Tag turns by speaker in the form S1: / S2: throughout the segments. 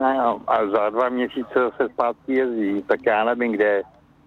S1: No, a za 2 měsíce zase zpátky jezdí, tak já nevím, kde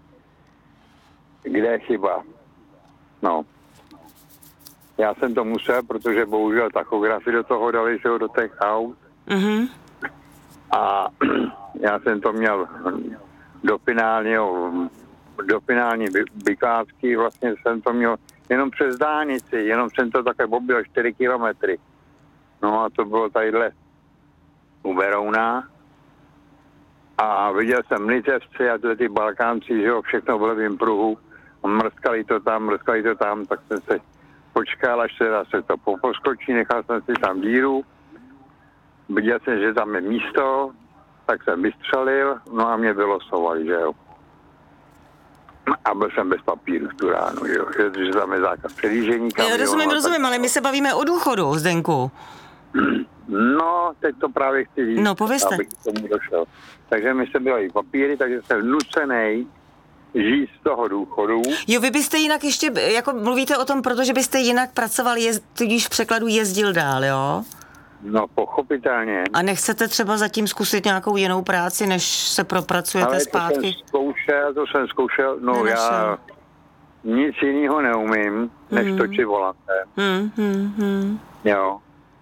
S1: je chyba. No. Já jsem to musel, protože bohužel tachografy do toho dali, že do těch aut.
S2: Mhm.
S1: A já jsem to měl do finální vykládky, vlastně jsem to měl jenom přes dálnici, jenom jsem to také objel 4 kilometry. No a to bylo tadyhle u Berouna. A viděl jsem Litevce a ty Balkánci, že jo, všechno v levém pruhu. Mrskali to tam, tak jsem se počkal, až se zase to poskočí, nechal jsem si tam díru. Viděl jsem, že tam je místo, tak jsem vystřelil, no a mě vylosovali, že jo. A byl jsem bez papíru tu ránu, že jo, že tam je zákaz předjíždění.
S2: Rozumím, ale my se bavíme o důchodu, Zdenku.
S1: No, teď to právě chci říct,
S2: no, povězte.
S1: Abych k tomu došel. Takže mi se byly papíry, takže jsem nucenej žít z toho důchodu.
S2: Jo, vy byste jinak ještě, jako mluvíte o tom, protože byste jinak pracoval, tudíž v překladu jezdil dál, jo?
S1: No, pochopitelně.
S2: A nechcete třeba zatím zkusit nějakou jinou práci, než se propracujete
S1: ale
S2: zpátky?
S1: To jsem zkoušel, no
S2: Nenašel.
S1: Já nic jiného neumím, než točit volantem. Jo.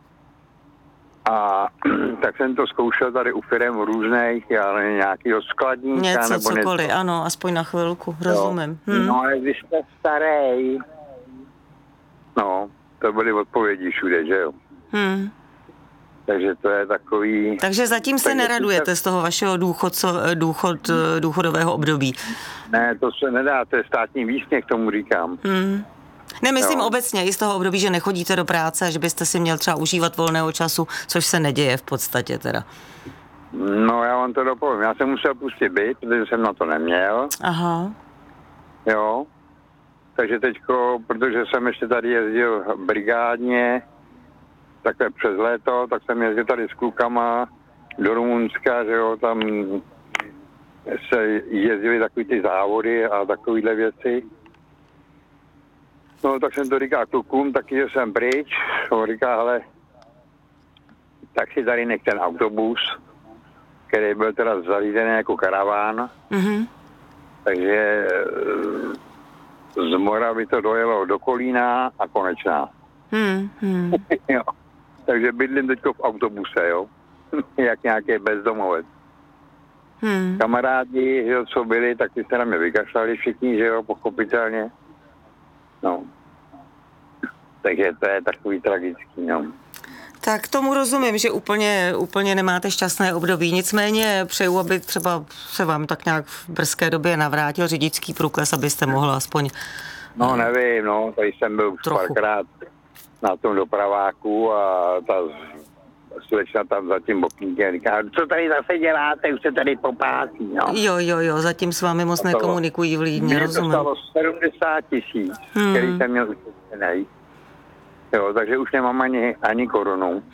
S1: A tak jsem to zkoušel tady u firem různých, nějakýho skladníka.
S2: Něco,
S1: nebo
S2: cokoliv, ano, aspoň na chvilku, rozumím.
S1: No ale vy jste starej. No, to byly odpovědi všude, že jo. Takže to je takový...
S2: Takže zatím se neradujete z toho vašeho důchodového období?
S1: Ne, to se nedá, to je státní výsměch, tomu říkám.
S2: Nemyslím obecně i z toho období, že nechodíte do práce a že byste si měl třeba užívat volného času, což se neděje v podstatě teda.
S1: No, já vám to dopovím. Já jsem musel pustit byt, protože jsem na to neměl.
S2: Aha.
S1: Jo. Takže teďko, protože jsem ještě tady jezdil brigádně, takhle přes léto, tak jsem jezdil tady s klukama do Rumunska, že jo, tam se jezdili takový ty závody a takovýhle věci. No, tak jsem to říkal klukům, taky, že jsem pryč. On říká, hele, tak si tady nech ten autobus, který byl teda zařízený jako karaván. Takže z Moravy to dojelo do Kolína a Konečná. Jo. Takže bydlím teďko v autobuse, jo. Jak nějaký bezdomovec. Kamarádi, že jo, co byli, tak ty se na mě vykašlali všichni, že jo, pochopitelně. No. Takže to je takový tragický, no.
S2: Tak tomu rozumím, že úplně nemáte šťastné období. Nicméně přeju, aby třeba se vám tak nějak v brzké době navrátil řidičský průkaz, abyste mohl aspoň...
S1: No nevím, no, tady jsem byl párkrát na tom dopraváku a ta slečna tam za tím bokníkem říká, co tady zase děláte, už se tady popátí, no.
S2: Jo, zatím s vámi moc nekomunikují v Lídni, rozumím.
S1: Mě to stalo 70 000, který jsem měl ušetřený. Jo, takže už nemám ani korunu.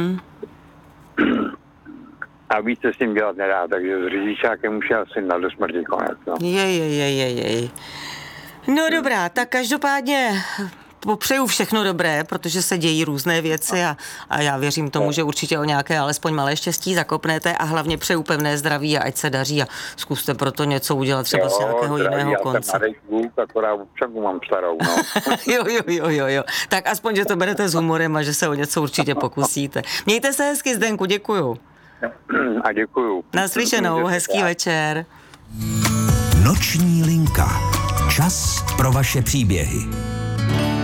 S1: A víc se s tím dělat nedá, takže s řidičákem už je asi na do smrti konec, no.
S2: Jej. No dobrá, tak každopádně popřeju všechno dobré, protože se dějí různé věci a já věřím tomu, že určitě o nějaké alespoň malé štěstí zakopnete a hlavně přeju pevné zdraví a ať se daří a zkuste proto něco udělat třeba z nějakého jiného konce.
S1: Já jsem na Facebooku, akorát občanku mám starou, no.
S2: Jo. Tak aspoň, že to berete s humorem a že se o něco určitě pokusíte. Mějte se hezky, Zdenku, děkuju.
S1: A děkuju.
S2: Naslyšenou, hezký večer.
S3: Noční linka. Čas pro vaše příběhy.